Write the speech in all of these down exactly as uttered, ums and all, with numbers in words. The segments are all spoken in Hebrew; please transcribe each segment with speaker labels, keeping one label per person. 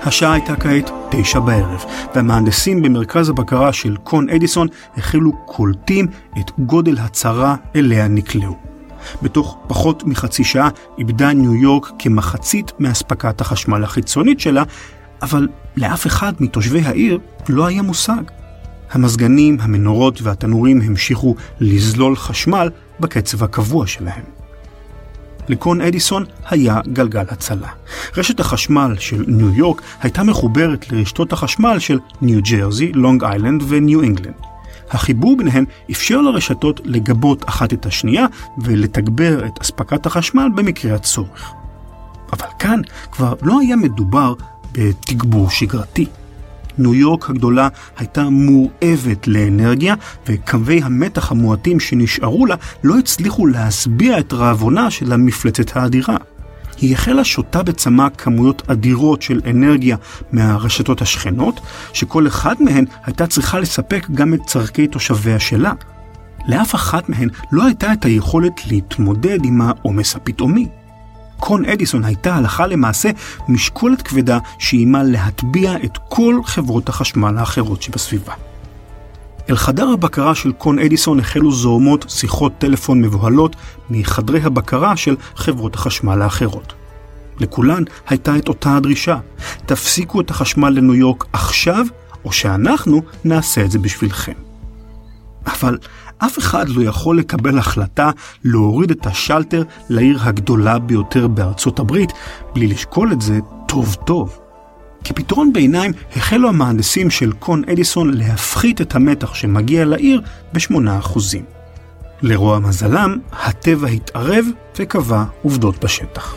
Speaker 1: השעה הייתה כעת תשע בערב, והמהנדסים במרכז הבקרה של קון אדיסון החלו קולטים את גודל הצרה אליה נקלעו. בתוך פחות מחצי שעה איבדה ניו יורק כמחצית מהספקת החשמל החיצונית שלה, אבל לאף אחד מתושבי העיר לא היה מושג. המזגנים, המנורות והתנורים המשיכו לזלול חשמל בקצב הקבוע שלהם. לקון אדיסון היה גלגל הצלה. רשת החשמל של ניו יורק הייתה מחוברת לרשתות החשמל של ניו ג'רזי, לונג איילנד וניו אינגלנד. החיבור ביניהן אפשר לרשתות לגבות אחת את השנייה ולתגבר את אספקת החשמל במקרה הצורך. אבל כאן כבר לא היה מדובר בתגבור שגרתי. ניו יורק הגדולה הייתה מורעבת לאנרגיה, וקווי המתח המועטים שנשארו לה לא הצליחו להסביע את רעבונה של המפלצת האדירה. היא החלה שותה בצמא כמויות אדירות של אנרגיה מהרשתות השכנות, שכל אחד מהן הייתה צריכה לספק גם את צרכי תושביה שלה. לאף אחת מהן לא הייתה את היכולת להתמודד עם העומס הפתאומי. קון אדיסון הייתה הלכה למעשה משקולת כבדה שאימה להטביע את כל חברות החשמל האחרות שבסביבה. אל חדר הבקרה של קון אדיסון החלו זורמות שיחות טלפון מבוהלות מחדרי הבקרה של חברות החשמל האחרות. לכולן הייתה את אותה הדרישה: תפסיקו את החשמל לניו יורק עכשיו, או שאנחנו נעשה את זה בשבילכם. אבל אף אחד לא יכול לקבל החלטה להוריד את השלטר לעיר הגדולה ביותר בארצות הברית בלי לשקול את זה טוב טוב. כפתרון ביניים החלו המהנדסים של קון אדיסון להפחית את המתח שמגיע לעיר בשמונה אחוזים. לרוע מזלם, הטבע התערב וקבע עובדות בשטח.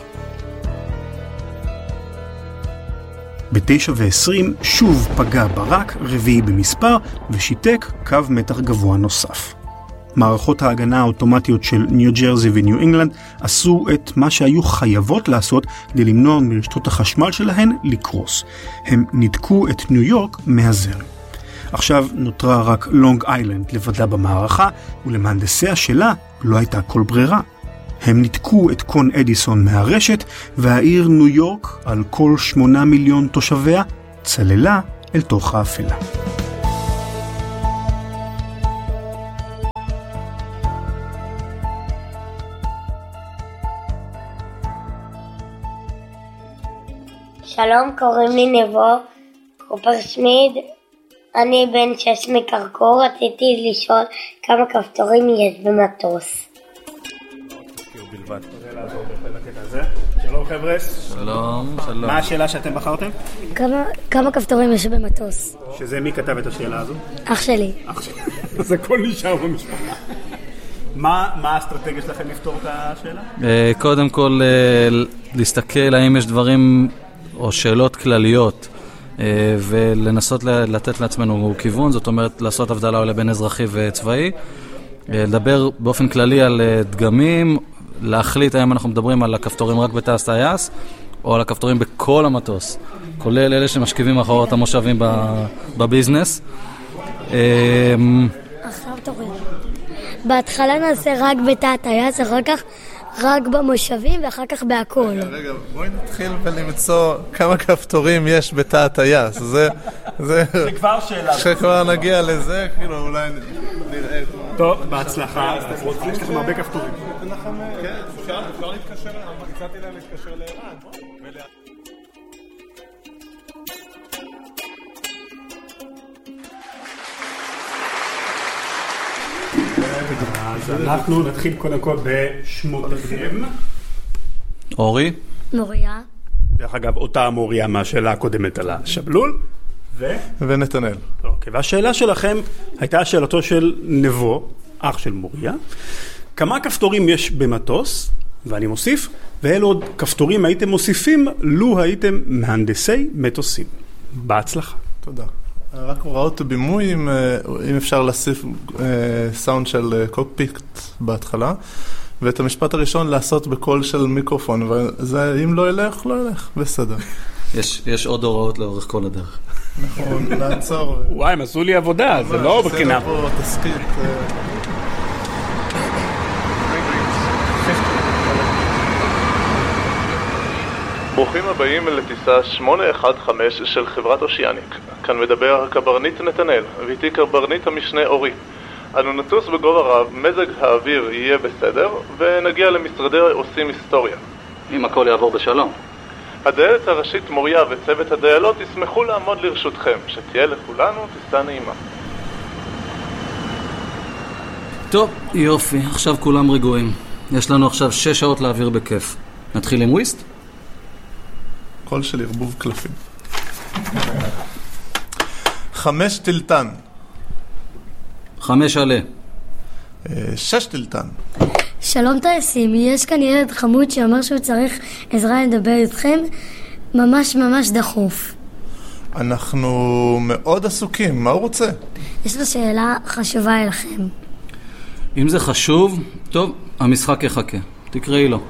Speaker 1: בתשע ועשרים שוב פגע ברק רביעי במספר ושיתק קו מתח גבוה נוסף. מערכות ההגנה האוטומטיות של ניו ג'רזי וניו אינגלנד עשו את מה שהיו חייבות לעשות כדי למנוע מרשתות החשמל שלהן לקרוס. הם נדקו את ניו יורק מהזרם. עכשיו נותרה רק לונג איילנד לבדה במערכה, ולמהנדסיה שלה לא הייתה כל ברירה. הם נתקו את קון אדיסון מהרשת, והעיר ניו יורק, על כל שמונה מיליון תושביה, צללה אל תוך האפלה.
Speaker 2: שלום, קוראים לי נבו קופרשמיד, אני בן שש מקרקור. רציתי לשאול כמה כפתורים יש במטוס.
Speaker 1: שלום חבר'ס.
Speaker 3: שלום, שלום.
Speaker 1: מה השאלה שאתם בחרתם?
Speaker 4: כמה, כמה כפתורים יש במטוס?
Speaker 1: שזה מי כתב את השאלה הזו?
Speaker 4: אח שלי.
Speaker 1: אח שלי. אז הכל נשאר במשפחה. מה, מה האסטרטגיה שלכם לפתור את השאלה?
Speaker 3: קודם כל, להסתכל האם יש דברים או שאלות כלליות, ולנסות לתת לעצמנו כיוון, זאת אומרת לעשות הבדלה עולה בין אזרחי וצבאי, לדבר באופן כללי על דגמים, להחליט האם אנחנו מדברים על הכפתורים רק בתעש טייס, או על הכפתורים בכל המטוס, כולל אלה שמשכיבים אחרות המושבים בביזנס.
Speaker 4: עכשיו תוריד. בהתחלה נעשה רק בתא טייס, אחר כך רק במושבים ואחר כך בהכל.
Speaker 5: רגע, בואי נתחיל ולמצוא כמה כפתורים יש בתא הטייס. זה זה
Speaker 1: כבר שאלה.
Speaker 5: כשכבר נגיע לזה, כאילו אולי נראה.
Speaker 1: טוב, בהצלחה. יש לכם הרבה כפתורים.
Speaker 5: כן, אפשר להתקשר, הצעתי להם להתקשר לערן.
Speaker 1: אז אנחנו נתחיל קודם כל בשמותיכם.
Speaker 3: אורי.
Speaker 4: מוריה.
Speaker 1: דרך אגב, אותה מוריה מהשאלה הקודמת על השבלול. ו...
Speaker 5: ונתנאל.
Speaker 1: אוקיי, והשאלה שלכם הייתה שאלתו של נבו, אח של מוריה. כמה כפתורים יש במטוס? ואני מוסיף, ואילו עוד כפתורים הייתם מוסיפים לו הייתם מהנדסי מטוסים. בהצלחה.
Speaker 5: תודה. רק הוראות בימוי, אם, אם אפשר להוסיף סאונד של קוקפיט בהתחלה, ואת המשפט הראשון לעשות בקול של מיקרופון, וזה, אם לא ילך, לא ילך, בסדר.
Speaker 3: יש, יש עוד הוראות לאורך כל הדרך.
Speaker 5: נכון, לעצור.
Speaker 1: וואי, הם עשו לי עבודה, זה לא בקנה.
Speaker 5: זה לא תסקית. ברוכים הבאים לטיסה שמונה אחת חמש של חברת אושיאניק. כאן מדבר הקברניט נתנאל, ואיתי קברניט המשנה אורי. אנו נטוס בגובה רב, מזג האוויר יהיה בסדר, ונגיע למשרדי עושים היסטוריה.
Speaker 3: אם הכל יעבור בשלום.
Speaker 5: הדיילת הראשית מוריה וצוות הדיילות ישמחו לעמוד לרשותכם, שתהיה לכולנו טיסה נעימה.
Speaker 3: טוב, יופי, עכשיו כולם רגועים. יש לנו עכשיו שש שעות להעביר בכיף. נתחיל עם וויסט?
Speaker 5: קול של ערבוב קלפים. חמש טילטן.
Speaker 3: חמש עלה.
Speaker 5: שש טילטן.
Speaker 4: שלום טייסים, יש כאן ילד חמוד שאומר שהוא צריך עזרה לדבר איתכם ממש ממש דחוף.
Speaker 5: אנחנו מאוד עסוקים, מה הוא רוצה?
Speaker 4: יש לו שאלה חשובה אליכם.
Speaker 3: אם זה חשוב, טוב, המשחק יחכה. תקראי לו.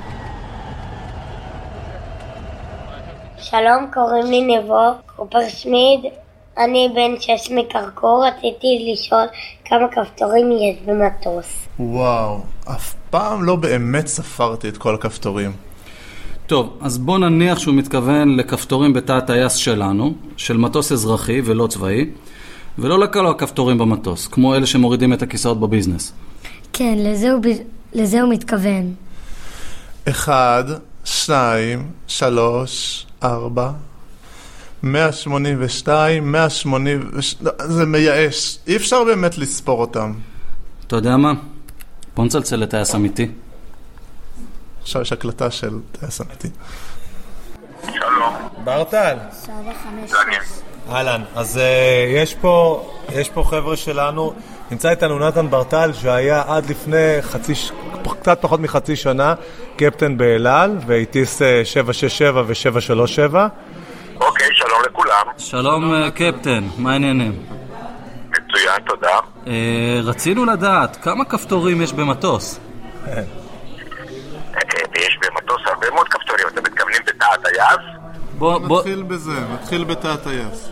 Speaker 2: שלום, קוראים לי נבו, קופר שמיד, אני בן שש מקרקור, רציתי לשאול כמה כפתורים יש במטוס.
Speaker 5: וואו, אף פעם לא באמת ספרתי את כל הכפתורים.
Speaker 3: טוב, אז בוא נניח שהוא מתכוון לכפתורים בתא הטייס שלנו, של מטוס אזרחי ולא צבאי, ולא לכל הכפתורים במטוס, כמו אלה שמורידים את הכיסאות בביזנס.
Speaker 4: כן, לזה הוא, לזה הוא מתכוון.
Speaker 5: אחד, שניים, שלוש, ארבע, מאה שמונים ושתיים, מאה שמונים ושתיים, זה מייאש, אי אפשר באמת לספור אותם.
Speaker 3: אתה יודע מה? בוא נצלצל לטייס אמיתי.
Speaker 5: עכשיו יש הקלטה של טייס אמיתי.
Speaker 6: שלום.
Speaker 7: ברטל.
Speaker 6: דניאל.
Speaker 7: אהלן, אז uh, יש פה, יש פה חבר'ה שלנו, נמצא איתנו נתן ברטל שהיה עד לפני חצי, קצת פחות מחצי שנה קפטן באל על והטיס שבע שש שבע ו-שבע שלוש שבע.
Speaker 6: אוקיי, שלום לכולם.
Speaker 3: שלום uh, קפטן, מה העניינים?
Speaker 6: מצוין, תודה.
Speaker 3: Uh, רצינו לדעת, כמה כפתורים יש במטוס?
Speaker 6: יש במטוס הרבה מאוד כפתורים, אתם מתכוונים בתא הטייס?
Speaker 3: בוא, בוא...
Speaker 5: נתחיל בזה, נתחיל בתא הטייס.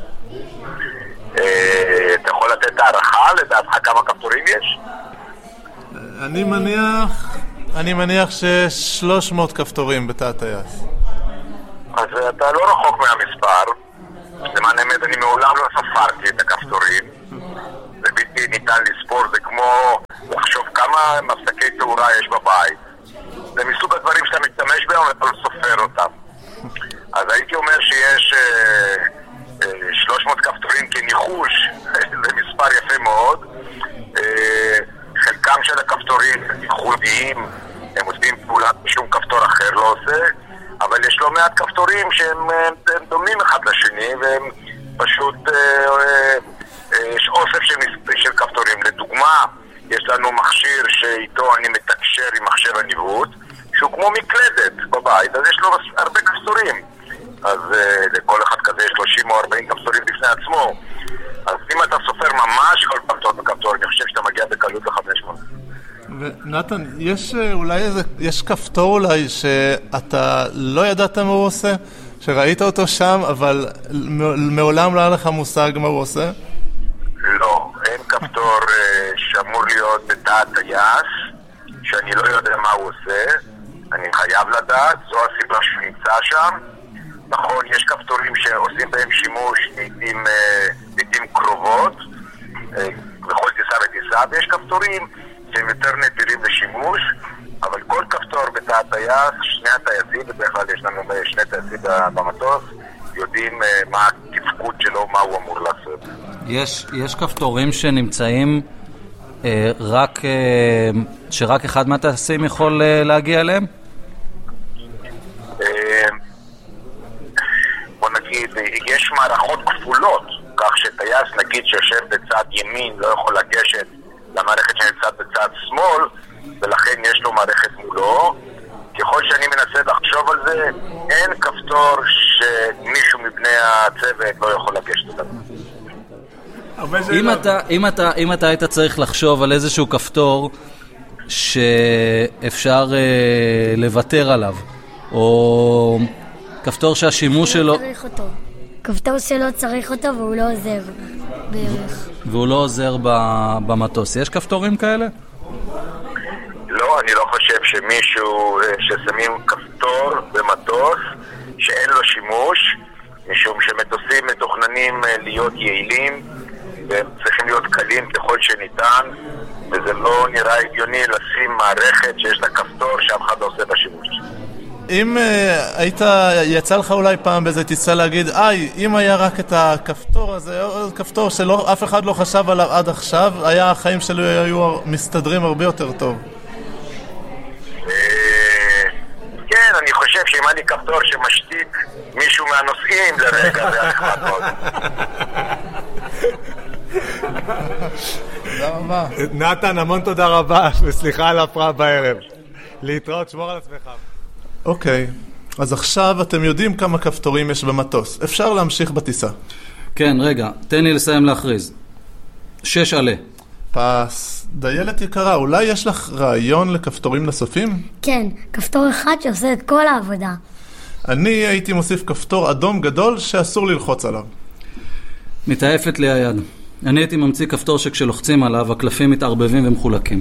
Speaker 6: אתה יכול לתת הערכה לדעתך כמה כפתורים יש?
Speaker 5: אני מניח, אני מניח שיש שלוש מאות כפתורים בתא הטייס.
Speaker 6: אז אתה לא רחוק מהמספר. למען האמת, אני מעולם לא ספרתי את הכפתורים. זה בלתי ניתן לספור, זה כמו לחשוב כמה מפסקי תאורה יש בבית. זה מסוג הדברים שאתה משתמש בהם ואתה לא סופר אותם. אז הייתי אומר שיש אה, אה, שלוש מאות כפתורים כניחוש, זה מספר יפה מאוד. אה, חלקם של הכפתורים ייחודיים, הם עושים פעולה שום כפתור אחר לא עושה, אבל יש לא מעט כפתורים שהם הם דומים אחד לשני, והם פשוט אה, אה, אה, יש אוסף של, של כפתורים. לדוגמה, יש לנו מכשיר שאיתו אני מתקשר עם מכשיר הניווט, שהוא כמו מקלדת בבית, אז יש לו הרבה כפתורים. אז uh, לכל אחד כזה יש שלושים או ארבעים כפתורים בפני עצמו. אז אם אתה סופר ממש כל כפתור בכפתור, אני חושב שאתה מגיע בקלות ל-חמש מאות.
Speaker 5: ונתן, יש אולי איזה, יש כפתור אולי שאתה לא ידעת מה הוא עושה? שראית אותו שם, אבל מעולם לא היה לך מושג מה הוא עושה?
Speaker 6: לא, אין כפתור uh, שאמור להיות בתא הטייס, שאני לא יודע מה הוא עושה. אני חייב לדעת, זו הסיבה שהוא נמצא שם. נכון, יש כפתורים שעושים בהם שימוש לעתים, לעתים קרובות, בכל טיסה וטיסה, ויש כפתורים שהם יותר נדירים לשימוש, אבל כל כפתור בתא הטייס, שני הטייסים, בדרך כלל יש לנו שני טייסים במטוס, יודעים מה התפקוד שלו, מה הוא אמור לעשות.
Speaker 3: יש, יש כפתורים שנמצאים אה, רק, אה, שרק אחד מהטייסים יכול אה, להגיע אליהם?
Speaker 6: בוא נגיד, יש מערכות כפולות, כך שטייס נגיד שיושב בצד ימין לא יכול לגשת למערכת שנמצאת בצד שמאל, ולכן יש לו מערכת מולו. ככל שאני מנסה לחשוב על זה, אין כפתור שמישהו מבני הצוות לא יכול לגשת אליו.
Speaker 3: אם אתה, אם אתה, אם אתה היית צריך לחשוב על איזשהו כפתור שאפשר אה, לוותר עליו, או כפתור שהשימוש שלו...
Speaker 4: צריך אותו. כפתור שלא צריך אותו והוא לא עוזר בערך.
Speaker 3: והוא לא עוזר במטוס. יש כפתורים כאלה?
Speaker 6: לא, אני לא חושב שמישהו ששמים כפתור במטוס שאין לו שימוש, משום שמטוסים מתוכננים להיות יעילים, והם צריכים להיות קלים ככל שניתן, וזה לא נראה הגיוני לשים מערכת שיש לה כפתור שאף אחד לא עושה בשימוש.
Speaker 5: אם uh, היית, יצא לך אולי פעם באיזה טיסה להגיד, איי, אם היה רק את הכפתור הזה, כפתור שאף אחד לא חשב עליו עד עכשיו, היה החיים שלו היו מסתדרים הרבה יותר טוב.
Speaker 6: כן, אני חושב שאם היה לי כפתור שמשתיק מישהו מהנוסעים לרגע, זה היה נחמד מאוד.
Speaker 5: תודה רבה.
Speaker 7: נתן, המון תודה רבה, וסליחה על הפרעה בערב. להתראות, שמור על עצמך.
Speaker 5: אוקיי, אז עכשיו אתם יודעים כמה כפתורים יש במטוס. אפשר להמשיך בטיסה.
Speaker 3: כן, רגע, תן לי לסיים להכריז. שש עלה.
Speaker 5: פס. דיילת יקרה, אולי יש לך רעיון לכפתורים נוספים?
Speaker 4: כן, כפתור אחד שעושה את כל העבודה.
Speaker 5: אני הייתי מוסיף כפתור אדום גדול שאסור ללחוץ עליו.
Speaker 3: מתעפת לי היד. אני הייתי ממציא כפתור שכשלוחצים עליו, הקלפים מתערבבים ומחולקים.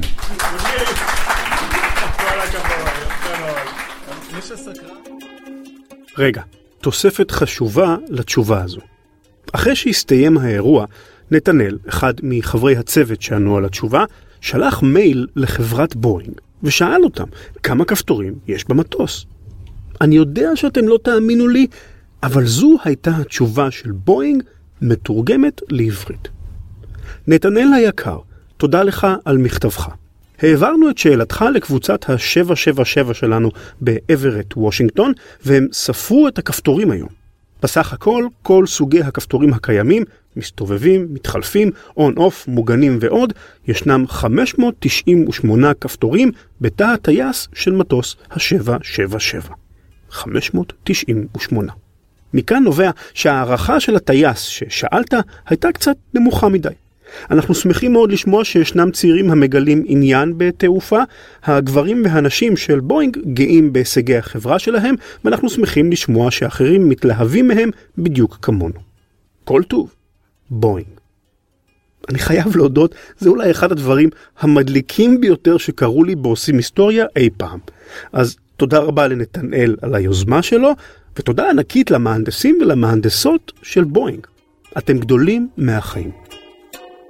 Speaker 1: רגע, תוספת חשובה לתשובה הזו. אחרי שהסתיים האירוע, נתנאל, אחד מחברי הצוות שענו על התשובה, שלח מייל לחברת בואינג, ושאל אותם כמה כפתורים יש במטוס. אני יודע שאתם לא תאמינו לי, אבל זו הייתה התשובה של בואינג מתורגמת לעברית. נתנאל היקר, תודה לך על מכתבך. העברנו את שאלתך לקבוצת ה-שבע שבע שבע שלנו באברט, וושינגטון, והם ספרו את הכפתורים היום. בסך הכל, כל סוגי הכפתורים הקיימים, מסתובבים, מתחלפים, און-אוף, מוגנים ועוד, ישנם חמש מאות תשעים ושמונה כפתורים בתא הטייס של מטוס ה-שבע שבע שבע. חמש מאות תשעים ושמונה. מכאן נובע שהערכה של הטייס ששאלת הייתה קצת נמוכה מדי. אנחנו שמחים מאוד לשמוע שישנם צעירים המגלים עניין בתעופה. הגברים והנשים של בואינג גאים בהישגי החברה שלהם, ואנחנו שמחים לשמוע שאחרים מתלהבים מהם בדיוק כמונו. כל טוב, בואינג. אני חייב להודות, זה אולי אחד הדברים המדליקים ביותר שקרו לי בעושים היסטוריה אי פעם. אז תודה רבה לנתנאל על היוזמה שלו, ותודה ענקית למהנדסים ולמהנדסות של בואינג. אתם גדולים מהחיים.